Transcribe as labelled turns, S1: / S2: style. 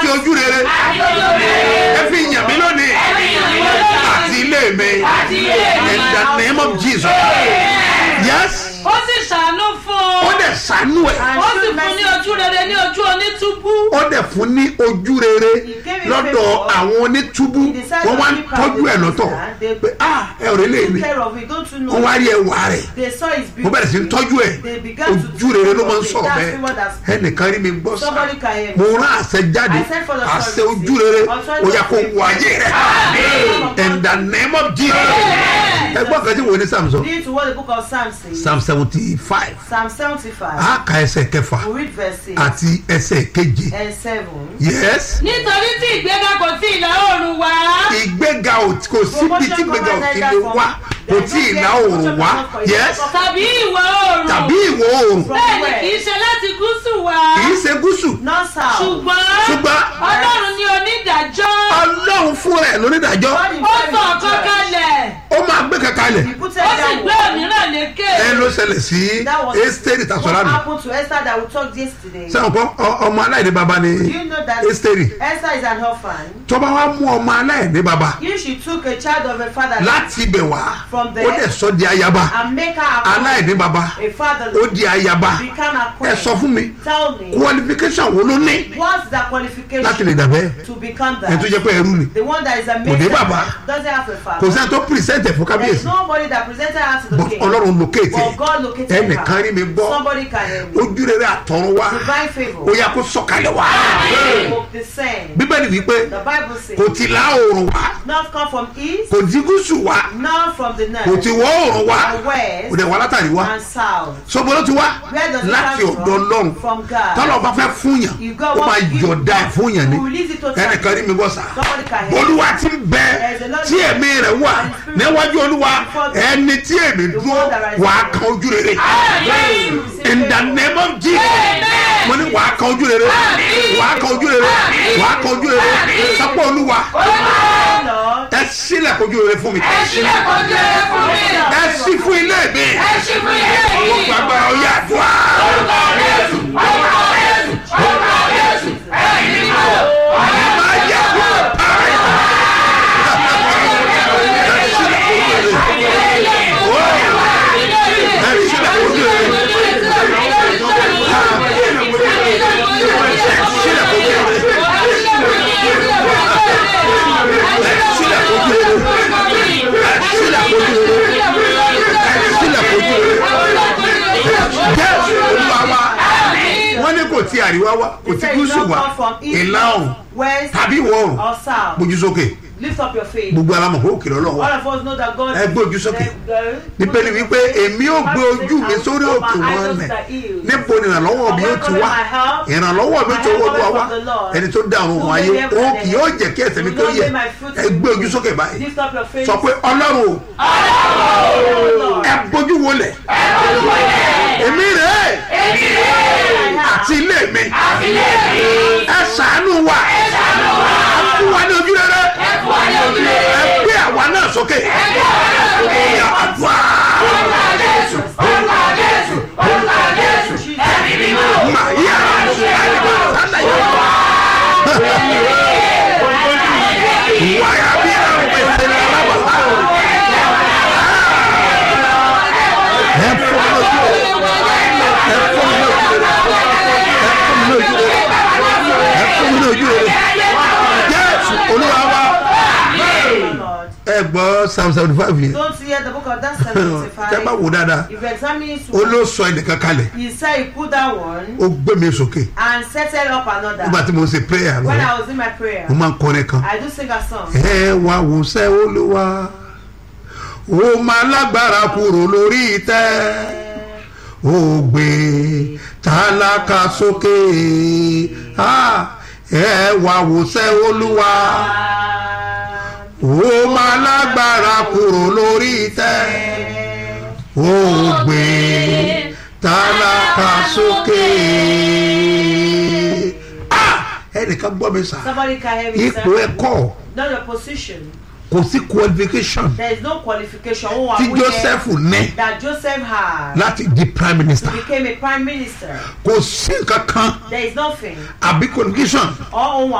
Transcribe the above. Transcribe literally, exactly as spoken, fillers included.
S1: ojú rere ẹ fi yàn mí lónìí àti ilé mi in the name of Jesus. Yes.
S2: Ó sì ṣàánú fún un.
S1: Ó dẹ̀ ṣàánú ẹ̀.
S2: Ó sì fún ní ojú rere ní ojú onítúbú.
S1: Ó dẹ̀ fún ní ojú rere lọ́dọ̀ àwọn onítúbú. Wọ́n wá ń tọ́jú ẹ̀ lọ́tọ̀ pé ah ẹ ò rí lè mi. Wọ́n wá rí ẹwà rẹ̀. Mo bẹ̀rẹ̀ sí ń tọ́jú ẹ̀. Ojú rere ló máa ń sọ̀rọ̀ bẹ́ẹ̀. Ẹnìkan rí mi gbọ́ sá. Mo rán àṣẹ jáde. Àṣẹ ojú rere ó yẹ kó wọ ayé rẹ̀. In the name of Jesus. Ẹgbọ́n kan tí wo ni Psalm sọ. Psalm seventy five.
S2: Psalm seventy five.
S1: A ka ẹsẹ̀ kẹfà.
S2: We read verse six.
S1: Àti ẹsẹ̀ keje.
S2: And seven.
S1: Yes.
S2: Nítorí tí ìgbéga kò tí ìlà oòrùn wá.
S1: Ìgbéga kò síbi tí ìgbéga ò ti lè wá kò tí ìlà oòrùn wá. Yes.
S2: Tàbí ìwọ̀ oòrùn.
S1: Tàbí ìwọ̀ oòrùn.
S2: Bẹ́ẹ̀ni kì í ṣe láti gúúsù wá.
S1: Kì í ṣe gúúsù.
S2: Ṣùgbọ́n.
S1: Ṣùgbọ́n.
S2: Ọlọ́run ni onídàájọ́.
S1: Ọlọ́run fúnra ẹ̀ lónídàájọ́.
S2: Ó sọ ọ̀kan kalẹ̀.
S1: Ó máa gbé kankan lẹ̀.
S2: Ó sì gbé òmíràn lékè.
S1: Ẹ ló ṣẹlẹ̀ sí Ẹ́sítérì tàṣọ́lá nù. Sẹ́wọ̀n kọ́ ọmọ aláìní baba ni Ẹ́sítérì. Tọ́ba wa mú ọmọ aláìní baba. Láti ibẹ̀ wá. Ó dẹ̀ sọ di ayaba. Aláìní baba. Ó di ayaba. Ẹ sọ fún mi. Qualification wo ló ní? Láti lè dàbẹ́. Ẹ tó jẹ́ pé ẹrú ni. Kò dé bàbá. Kò sẹ́ni tó pírísẹ́ǹtì fún kábíyèsí. But Ọlọ́run locate ẹnìkan rí mi gbọ́ ojú rere àtọ̀run wá ó yá kó sọ̀kalẹ̀ wá. Bíbélì wípé kò ti lá oòrùn wá kò ti gúúsù wá kò ti wọ̀ oòrùn wá kò dẹ̀ wá látàrí wá sọ́gbọ́n ló ti wá láti ọ̀dọ̀ Ọlọ́run tọ́lọ̀ bá fẹ́ fún yàn ó máa yọ̀ọ̀da ẹ̀ fún yàn ni ẹnìkan rí mi gbọ́ sá Olúwa ti ń bẹ tí ẹ̀mí rẹ̀ wà níwájú Olúwa ẹni tí èmi dúró wà á kan ojú rere in the name of Jesus mo ní wà á kan ojú rere wà á kan ojú rere wà á kan ojú rere sápò Olúwa ẹ sílẹ̀ kojú rere fún mi ẹ sílẹ̀ kojú rere fún mi ẹ sí fún ilé mi ẹ sí fún ilé mi gbogbo agbára ọyá àdúrà orúkọ Jésù orúkọ Jésù orúkọ Jésù ẹ̀yin ni mo máa yẹ kó parí. Wọ́n ní kò tí àríwá wá kò tí gúúsù wá ìlà oòrùn tàbí ìwọ̀ oòrùn gbójú sókè.
S2: Lift up your faith.
S1: Gbogbo alamọ̀ kó òkè lọ́wọ́.
S2: All of us know that God.
S1: Ẹ gbé ojú sókè. Níbẹ̀ni wípé èmi ò gbé ojú mi sórí òkè wọn nẹ̀. Níbo ni ìrànlọ́wọ́ mi ó ti wá? Ìrànlọ́wọ́ mi tó wọ́n wá wá. Ẹni tó dá àwọn ohun ayé. Òun kì yóò jẹ́ kí ẹsẹ̀ mi tó yẹ. Ẹ gbé ojú sókè báyìí. Sọ pé Ọlọ́run o. Ẹ bójú wọlẹ̀. Èmi rè é. Àti ilé mi. Ẹ ṣàánú wa. Ẹ fún wa ní ojú rere. Ẹ gbé àwa náà sókè. Ìyá àdúrà. Orúkọ Jésù, orúkọ Jésù, orúkọ Jésù. Ẹ̀mí mímọ́. Màyà àdìbò sálẹ̀ yóò wá. Wáyà bí àwọn pèsè ní alábàá. Ẹ fún mi lójú. Ẹ fún mi lójú. Ẹ fún mi lójú. Jésù Olúwa wa. Ẹ gbọ́ Psalm seventy five yẹn.
S2: Don't hear the book of that seventy five.
S1: Tẹ́ bá wò dáadáa.
S2: If you examine it.
S1: Ó ló sọ ẹnìkan kalẹ̀.
S2: He said he put that one.
S1: Ó gbé mi sókè.
S2: And settled up another.
S1: Nígbà tí mo ṣe prayer lọ.
S2: When I was in my prayer.
S1: Mo máa ń kọrin kan.
S2: I do sing a song.
S1: Ẹ wá wòsẹ́ Olúwa. Ó máa lágbára kúrò lórí ìtẹ́. Ó gbé tálákà sókè. Ẹ wá wòsẹ́ Olúwa. Ó máa lágbára kúrò lórí ìtẹ́. Ó gbé tálákà sókè. Ẹnìkan gbọ́ mi sá.
S2: Somebody can hear me.
S1: Ipò ẹ̀kọ́.
S2: Not your position.
S1: Kò sí qualification.
S2: There is no qualification.
S1: Tí Joseph ní.
S2: That Joseph had.
S1: Láti di prime minister.
S2: He became a prime minister.
S1: Kò sí nǹkan kan.
S2: There is nothing.
S1: Àbí qualification.
S2: Or